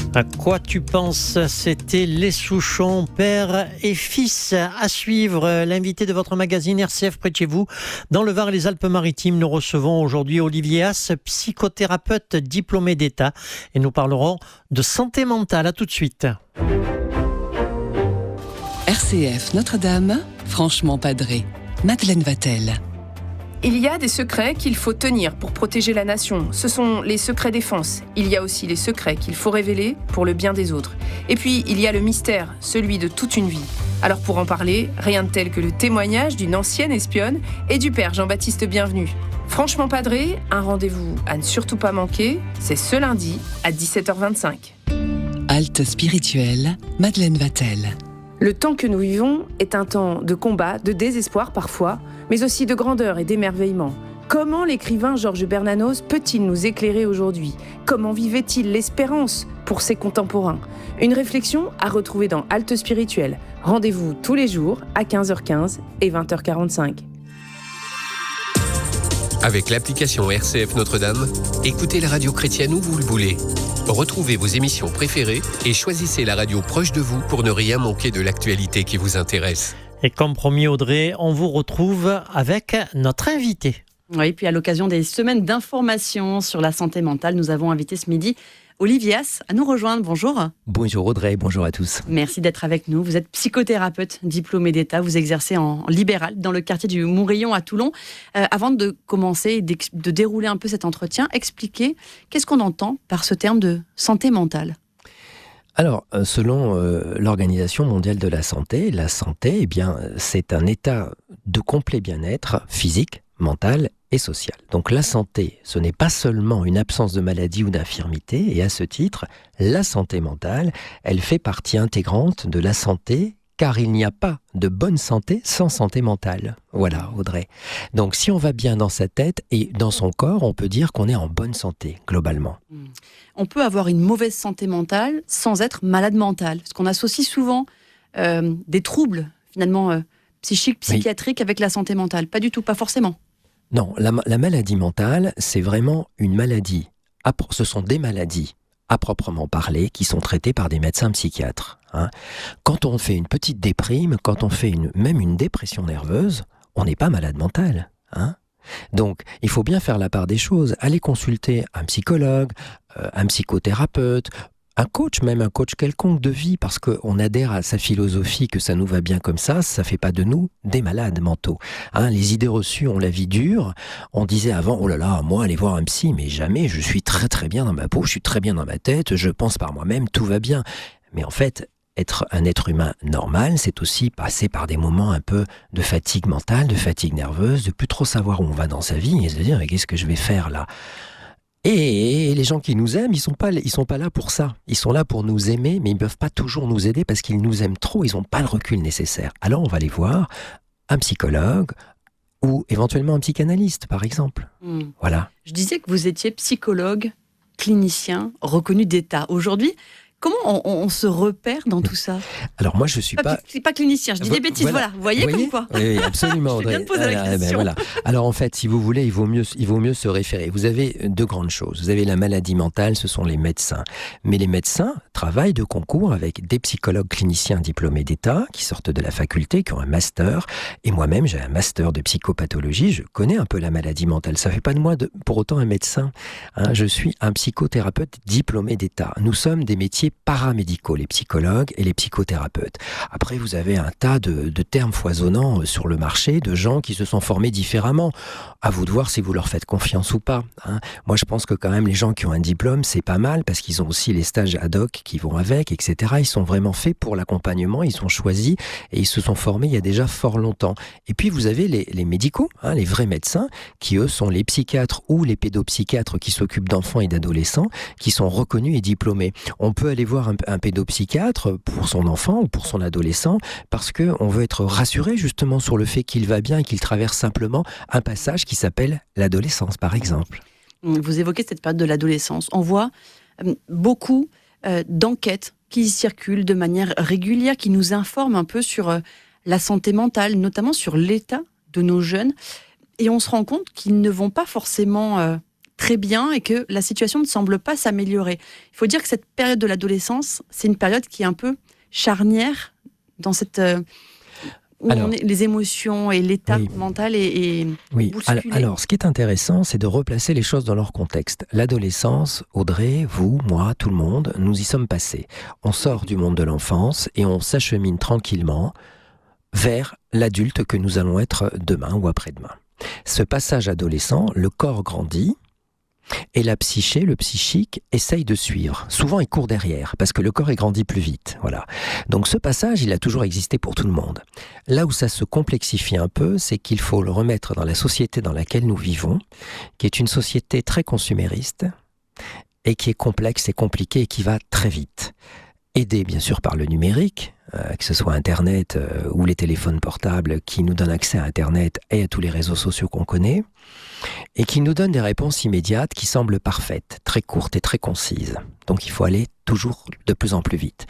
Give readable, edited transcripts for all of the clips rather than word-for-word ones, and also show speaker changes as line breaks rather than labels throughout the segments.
À quoi tu penses? C'était les Souchons, père et fils. À suivre, l'invité de votre magazine RCF près de chez vous. Dans le Var et les Alpes-Maritimes, nous recevons aujourd'hui Olivier Haas, psychothérapeute diplômé d'État. Et nous parlerons de santé mentale. À tout de suite.
RCF Notre-Dame, franchement padré. Madeleine Vatel.
Il y a des secrets qu'il faut tenir pour protéger la nation. Ce sont les secrets défense. Il y a aussi les secrets qu'il faut révéler pour le bien des autres. Et puis, il y a le mystère, celui de toute une vie. Alors pour en parler, rien de tel que le témoignage d'une ancienne espionne et du père Jean-Baptiste Bienvenu. Franchement padré, un rendez-vous à ne surtout pas manquer, c'est ce lundi à 17h25.
Halte spirituelle, Madeleine Vatel.
Le temps que nous vivons est un temps de combat, de désespoir parfois, mais aussi de grandeur et d'émerveillement. Comment l'écrivain Georges Bernanos peut-il nous éclairer aujourd'hui? Comment vivait-il l'espérance pour ses contemporains? Une réflexion à retrouver dans Halte spirituelle. Rendez-vous tous les jours à 15h15 et 20h45.
Avec l'application RCF Notre-Dame, écoutez la radio chrétienne où vous le voulez. Retrouvez vos émissions préférées et choisissez la radio proche de vous pour ne rien manquer de l'actualité qui vous intéresse.
Et comme promis Audrey, on vous retrouve avec notre invité.
Oui, puis à l'occasion des semaines d'information sur la santé mentale, nous avons invité ce midi Olivier Haas à nous rejoindre. Bonjour.
Bonjour Audrey, bonjour à tous.
Merci d'être avec nous. Vous êtes psychothérapeute diplômé d'État. Vous exercez en libéral dans le quartier du Montbrillon à Toulon. Avant de commencer et de dérouler un peu cet entretien, expliquez qu'est-ce qu'on entend par ce terme de santé mentale?
Alors, selon l'Organisation mondiale de la santé, eh bien, c'est un état de complet bien-être physique, mental et social. Donc la santé, ce n'est pas seulement une absence de maladie ou d'infirmité, et à ce titre, la santé mentale, elle fait partie intégrante de la santé, car il n'y a pas de bonne santé sans santé mentale. Voilà, Audrey. Donc si on va bien dans sa tête et dans son corps, on peut dire qu'on est en bonne santé, globalement.
On peut avoir une mauvaise santé mentale sans être malade mental, parce qu'on associe souvent des troubles, finalement, psychiques, psychiatriques avec la santé mentale. Pas du tout, pas forcément.
Non, la maladie mentale, c'est vraiment une maladie. Ce sont des maladies à proprement parler qui sont traitées par des médecins psychiatres. Quand on fait une petite déprime, quand on fait même une dépression nerveuse, on n'est pas malade mental. Donc, il faut bien faire la part des choses. Aller consulter un psychologue, un psychothérapeute, un coach quelconque de vie, parce qu'on adhère à sa philosophie, que ça nous va bien comme ça fait pas de nous des malades mentaux. Les idées reçues ont la vie dure. On disait avant, oh là là, moi aller voir un psy, mais jamais, je suis très très bien dans ma peau, je suis très bien dans ma tête, je pense par moi-même, tout va bien. Mais en fait, être un être humain normal, c'est aussi passer par des moments un peu de fatigue mentale, de fatigue nerveuse, de plus trop savoir où on va dans sa vie, et se dire, mais qu'est-ce que je vais faire là ? Et les gens qui nous aiment, ils sont pas là pour ça. Ils sont là pour nous aimer, mais ils ne peuvent pas toujours nous aider parce qu'ils nous aiment trop, ils n'ont pas le recul nécessaire. Alors on va aller voir un psychologue ou éventuellement un psychanalyste, par exemple. Voilà.
Je disais que vous étiez psychologue, clinicien, reconnu d'État. Aujourd'hui, comment on se repère dans tout ça?
Alors moi, je suis pas...
C'est pas clinicien, je dis des bêtises, voilà. Vous voyez comme quoi?
Oui, absolument, Audrey.
Je viens de poser la question.
Voilà. Alors en fait, si vous voulez, il vaut mieux se référer. Vous avez deux grandes choses. Vous avez la maladie mentale, ce sont les médecins. Mais les médecins travaillent de concours avec des psychologues cliniciens diplômés d'État qui sortent de la faculté, qui ont un master. Et moi-même, j'ai un master de psychopathologie. Je connais un peu la maladie mentale. Ça ne fait pas de moi pour autant un médecin. Je suis un psychothérapeute diplômé d'État. Nous sommes des métiers paramédicaux, les psychologues et les psychothérapeutes. Après, vous avez un tas de termes foisonnants sur le marché, de gens qui se sont formés différemment. À vous de voir si vous leur faites confiance ou pas. Moi, je pense que quand même, les gens qui ont un diplôme, c'est pas mal, parce qu'ils ont aussi les stages ad hoc qui vont avec, etc. Ils sont vraiment faits pour l'accompagnement, ils sont choisis et ils se sont formés il y a déjà fort longtemps. Et puis, vous avez les médicaux, les vrais médecins, qui eux sont les psychiatres ou les pédopsychiatres qui s'occupent d'enfants et d'adolescents, qui sont reconnus et diplômés. On peut aller voir un pédopsychiatre pour son enfant ou pour son adolescent parce qu'on veut être rassuré justement sur le fait qu'il va bien et qu'il traverse simplement un passage qui s'appelle l'adolescence, par exemple.
Vous évoquez cette période de l'adolescence. On voit beaucoup d'enquêtes qui circulent de manière régulière, qui nous informent un peu sur la santé mentale, notamment sur l'état de nos jeunes. Et on se rend compte qu'ils ne vont pas forcément très bien et que la situation ne semble pas s'améliorer. Il faut dire que cette période de l'adolescence, c'est une période qui est un peu charnière dans cette... où les émotions et l'état mental est bousculé.
Alors, ce qui est intéressant, c'est de replacer les choses dans leur contexte. L'adolescence, Audrey, vous, moi, tout le monde, nous y sommes passés. On sort du monde de l'enfance et on s'achemine tranquillement vers l'adulte que nous allons être demain ou après-demain. Ce passage adolescent, le corps grandit, et la psyché, le psychique, essaye de suivre. Souvent, il court derrière, parce que le corps est grandi plus vite. Voilà. Donc ce passage, il a toujours existé pour tout le monde. Là où ça se complexifie un peu, c'est qu'il faut le remettre dans la société dans laquelle nous vivons, qui est une société très consumériste, et qui est complexe et compliquée, et qui va très vite. Aidé bien sûr par le numérique, que ce soit Internet ou les téléphones portables qui nous donnent accès à Internet et à tous les réseaux sociaux qu'on connaît, et qui nous donnent des réponses immédiates qui semblent parfaites, très courtes et très concises. Donc il faut aller toujours de plus en plus vite.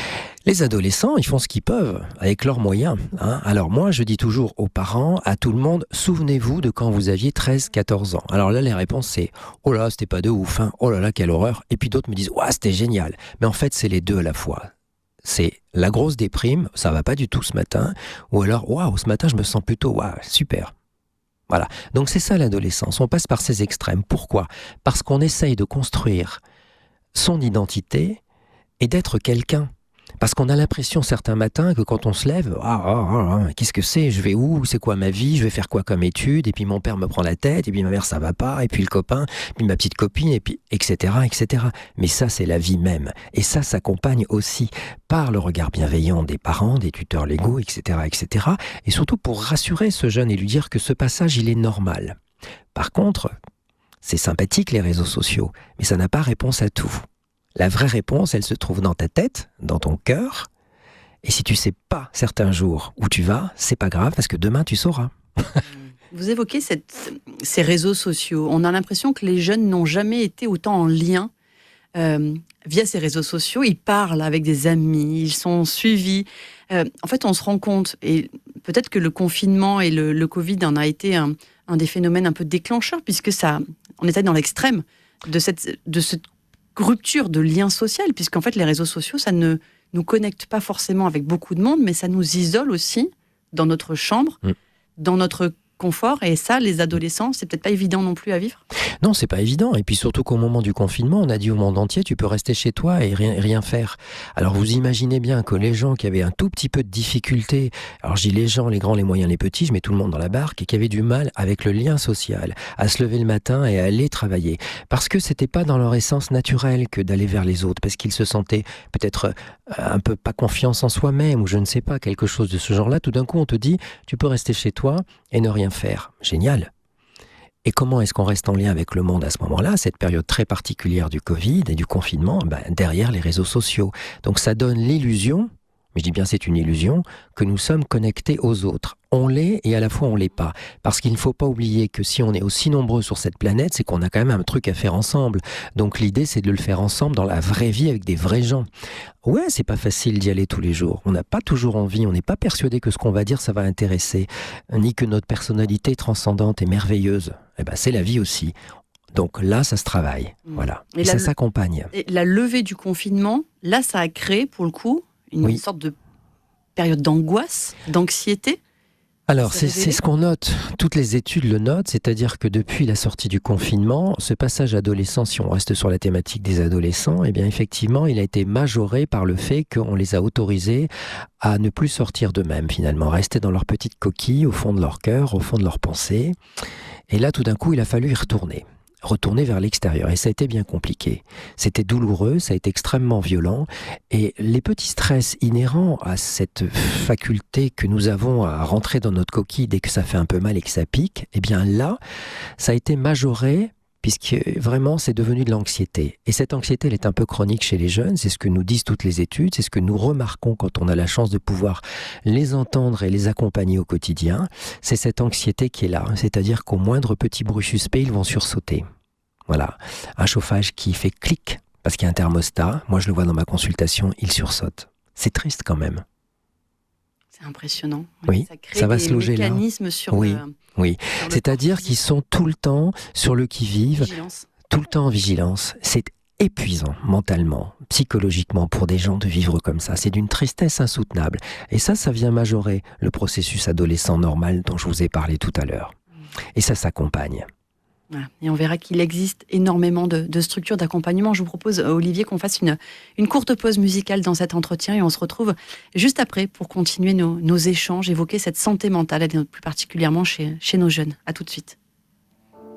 Les adolescents, ils font ce qu'ils peuvent avec leurs moyens. Alors moi, je dis toujours aux parents, à tout le monde, souvenez-vous de quand vous aviez 13-14 ans. Alors là, les réponses, c'est « Oh là, c'était pas de ouf, hein. Oh là là, quelle horreur !» Et puis d'autres me disent « Ouah, c'était génial !» Mais en fait, c'est les deux à la fois. C'est la grosse déprime, ça va pas du tout ce matin, ou alors « Waouh, ce matin, je me sens plutôt, waouh, super !» Voilà. Donc c'est ça l'adolescence. On passe par ces extrêmes. Pourquoi ? Parce qu'on essaye de construire son identité et d'être quelqu'un. Parce qu'on a l'impression certains matins que quand on se lève, qu'est-ce que c'est ? Je vais où ? C'est quoi ma vie ? Je vais faire quoi comme étude ? Et puis mon père me prend la tête, et puis ma mère ça va pas, et puis le copain, puis ma petite copine, et puis etc., etc. Mais ça c'est la vie même. Et ça s'accompagne aussi par le regard bienveillant des parents, des tuteurs légaux, etc., etc. Et surtout pour rassurer ce jeune et lui dire que ce passage il est normal. Par contre, c'est sympathique les réseaux sociaux, mais ça n'a pas réponse à tout. La vraie réponse, elle se trouve dans ta tête, dans ton cœur. Et si tu sais pas certains jours où tu vas, c'est pas grave parce que demain tu sauras.
Vous évoquez ces réseaux sociaux. On a l'impression que les jeunes n'ont jamais été autant en lien via ces réseaux sociaux. Ils parlent avec des amis, ils sont suivis. En fait, on se rend compte, et peut-être que le confinement et le Covid en a été un des phénomènes un peu déclencheurs, puisque on était dans l'extrême de cette rupture de lien social, puisqu'en fait les réseaux sociaux, ça ne nous connecte pas forcément avec beaucoup de monde, mais ça nous isole aussi dans notre chambre, dans notre confort, et ça, les adolescents, c'est peut-être pas évident non plus à vivre.
Non, c'est pas évident, et puis surtout qu'au moment du confinement, on a dit au monde entier, tu peux rester chez toi et rien faire. Alors vous imaginez bien que les gens qui avaient un tout petit peu de difficulté, alors je dis les gens, les grands, les moyens, les petits, je mets tout le monde dans la barque, et qui avaient du mal avec le lien social, à se lever le matin et à aller travailler, parce que c'était pas dans leur essence naturelle que d'aller vers les autres, parce qu'ils se sentaient peut-être un peu pas confiance en soi-même, ou je ne sais pas, quelque chose de ce genre-là. Tout d'un coup, on te dit, tu peux rester chez toi et ne rien faire. Génial. Et comment est-ce qu'on reste en lien avec le monde à ce moment-là, cette période très particulière du Covid et du confinement, derrière les réseaux sociaux. Donc ça donne l'illusion, mais je dis bien c'est une illusion, que nous sommes connectés aux autres. On l'est et à la fois on l'est pas. Parce qu'il ne faut pas oublier que si on est aussi nombreux sur cette planète, c'est qu'on a quand même un truc à faire ensemble. Donc l'idée c'est de le faire ensemble dans la vraie vie avec des vrais gens. Ouais, c'est pas facile d'y aller tous les jours. On n'a pas toujours envie, on n'est pas persuadé que ce qu'on va dire ça va intéresser, ni que notre personnalité transcendante et merveilleuse. C'est la vie aussi. Donc là, ça se travaille. Voilà. Et ça s'accompagne.
Et la levée du confinement, là, ça a créé, pour le coup, une sorte de période d'angoisse, d'anxiété.
Alors, c'est ce qu'on note. Toutes les études le notent, c'est-à-dire que depuis la sortie du confinement, ce passage adolescent, si on reste sur la thématique des adolescents, eh bien, effectivement, il a été majoré par le fait qu'on les a autorisés à ne plus sortir d'eux-mêmes, finalement, rester dans leur petite coquille, au fond de leur cœur, au fond de leur pensée. Et là, tout d'un coup, il a fallu y retourner vers l'extérieur. Et ça a été bien compliqué. C'était douloureux, ça a été extrêmement violent. Et les petits stress inhérents à cette faculté que nous avons à rentrer dans notre coquille dès que ça fait un peu mal et que ça pique, eh bien là, ça a été majoré puisque vraiment c'est devenu de l'anxiété. Et cette anxiété, elle est un peu chronique chez les jeunes, c'est ce que nous disent toutes les études, c'est ce que nous remarquons quand on a la chance de pouvoir les entendre et les accompagner au quotidien. C'est cette anxiété qui est là, c'est-à-dire qu'au moindre petit bruit suspect, ils vont sursauter. Voilà, un chauffage qui fait clic, parce qu'il y a un thermostat, moi je le vois dans ma consultation, il sursaute. C'est triste quand même.
C'est impressionnant.
Oui,
ça crée
ça va
des
se loger
mécanismes
là.
sur
oui. Oui. C'est-à-dire qu'ils sont tout le temps sur le qui-vive, tout le temps en vigilance. C'est épuisant mentalement, psychologiquement pour des gens de vivre comme ça. C'est d'une tristesse insoutenable. Et ça vient majorer le processus adolescent normal dont je vous ai parlé tout à l'heure. Et ça s'accompagne.
Et on verra qu'il existe énormément de structures d'accompagnement. Je vous propose, Olivier, qu'on fasse une courte pause musicale dans cet entretien et on se retrouve juste après pour continuer nos échanges, évoquer cette santé mentale, et plus particulièrement chez nos jeunes. À tout de suite.